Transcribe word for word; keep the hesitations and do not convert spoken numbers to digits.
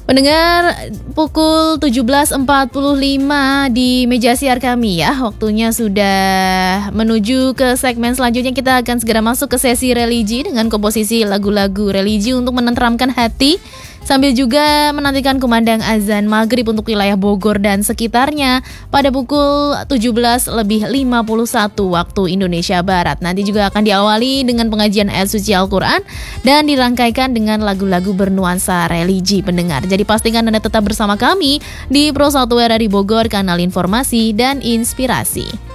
Pendengar, pukul tujuh belas empat puluh lima di meja siar kami ya. Waktunya sudah menuju ke segmen selanjutnya. Kita akan segera masuk ke sesi religi dengan komposisi lagu-lagu religi untuk menenteramkan hati, sambil juga menantikan kumandang azan maghrib untuk wilayah Bogor dan sekitarnya pada pukul tujuh belas lebih lima puluh satu waktu Indonesia Barat. Nanti juga akan diawali dengan pengajian ayat suci Al-Quran dan dirangkaikan dengan lagu-lagu bernuansa religi, pendengar. Jadi pastikan Anda tetap bersama kami di Pro satu R R I Bogor, kanal informasi dan inspirasi.